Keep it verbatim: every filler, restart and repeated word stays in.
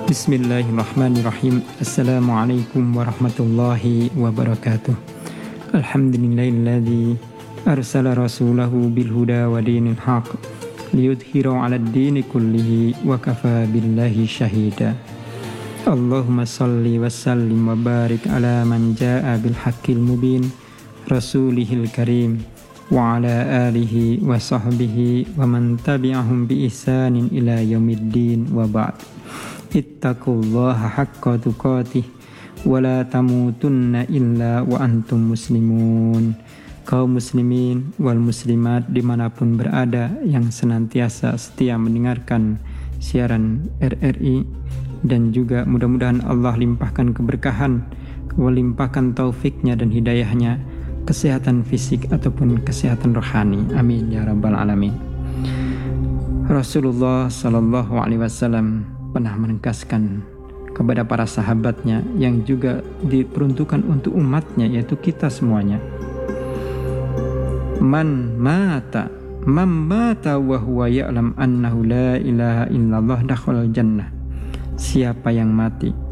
Bismillahirrahmanirrahim. Assalamualaikum warahmatullahi wabarakatuh. Alhamdulillahilladzi arsala rasulahu bil huda wa dinil haq liyudhhira 'alad dini kullihi wa kafa billahi syahida. Allahumma salli wa sallim wa barik ala man jaa bil haqqil mubin rasulihil karim wa ala alihi wa sahbihi wa man tabi'ahum bi ihsanin ila yaumiddin wa ba'd. Ittaqullaha haqqa tuqatih wa la tamutunna illa wa antum muslimun. Kaum muslimin wal muslimat dimanapun berada yang senantiasa setia mendengarkan siaran R R I, dan juga mudah-mudahan Allah limpahkan keberkahan, melimpahkan taufiknya dan hidayahnya, kesehatan fisik ataupun kesehatan rohani, amin ya rabbal alamin. Rasulullah sallallahu alaihi wasallam pernah menegaskan kepada para sahabatnya yang juga diperuntukkan untuk umatnya, yaitu kita semuanya, man mata man mata wa huwa ya'lam annahu la ilaha illallah dakhalal jannah. Siapa yang mati